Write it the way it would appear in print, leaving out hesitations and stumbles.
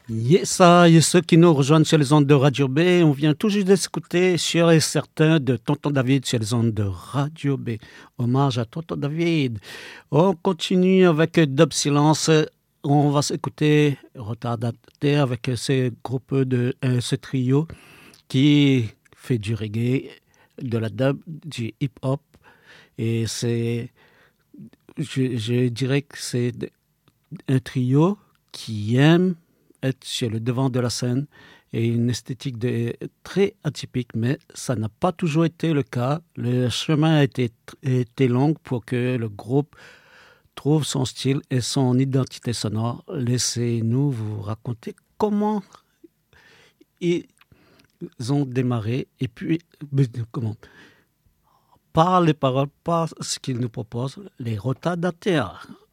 Yes, et ceux qui nous rejoignent sur les ondes de Radio B, on vient tout juste d'écouter Sûr et certain de Tonton David sur les ondes de Radio B. Hommage à Tonton David. On continue avec Dub Silence. On va s'écouter Retardataire avec ce trio qui fait du reggae, de la dub, du hip-hop. Et je dirais que c'est un trio qui aime être sur le devant de la scène et une esthétique très atypique, mais ça n'a pas toujours été le cas. Le chemin a été long pour que le groupe trouve son style et son identité sonore. Laissez-nous vous raconter comment ils ont démarré et puis comment. Par les paroles, par ce qu'ils nous proposent, les retardataires.